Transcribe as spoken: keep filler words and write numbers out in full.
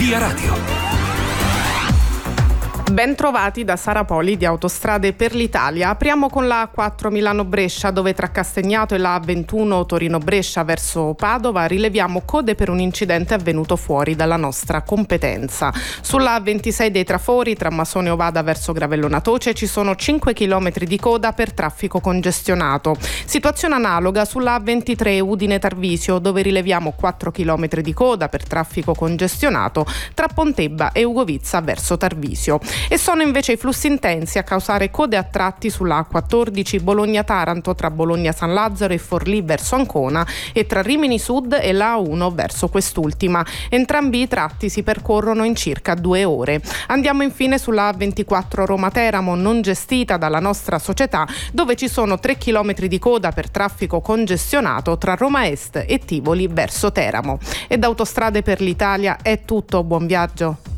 Via Radio. Ben trovati da Sara Poli di Autostrade per l'Italia. Apriamo con la A quattro Milano-Brescia, dove tra Castagnato e la A ventuno Torino-Brescia verso Padova rileviamo code per un incidente avvenuto fuori dalla nostra competenza. Sulla A ventisei dei Trafori tra Masone Ovada verso Gravellona Toce ci sono cinque chilometri di coda per traffico congestionato. Situazione analoga sulla A ventitré Udine Tarvisio, dove rileviamo quattro chilometri di coda per traffico congestionato tra Pontebba e Ugovizza verso Tarvisio. E sono invece i flussi intensi a causare code a tratti sulla A quattordici Bologna-Taranto tra Bologna-San Lazzaro e Forlì verso Ancona e tra Rimini Sud e la A uno verso quest'ultima. Entrambi i tratti si percorrono in circa due ore. Andiamo infine sulla A ventiquattro Roma-Teramo, non gestita dalla nostra società, dove ci sono tre chilometri di coda per traffico congestionato tra Roma Est e Tivoli verso Teramo. E da Autostrade per l'Italia è tutto, buon viaggio.